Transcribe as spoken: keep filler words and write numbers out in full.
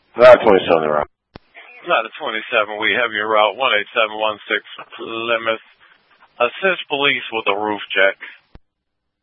Not twenty-seven, the route. Not a twenty-seven, we have your route one eight seven one six Plymouth. Assist police with a roof check.